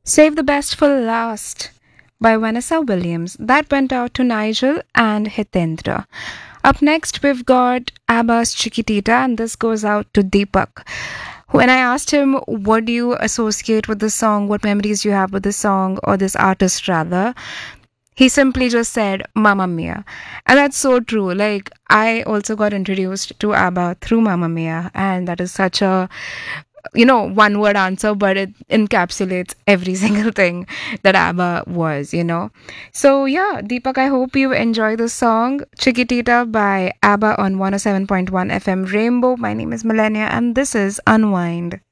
Save the Best for Last by Vanessa Williams. That went out to Nigel and Hitendra. Up next, we've got ABBA's Chiquitita, and this goes out to Deepak. When I asked him, what do you associate with this song, what memories do you have with this song, or this artist rather, he simply just said, Mamma Mia. And that's so true. Like, I also got introduced to ABBA through Mamma Mia, and that is such a one word answer, but it encapsulates every single thing that ABBA was. So, yeah, Deepak, I hope you enjoy the song Chiquitita by ABBA on 107.1 FM Rainbow. My name is Millennia, and this is Unwind.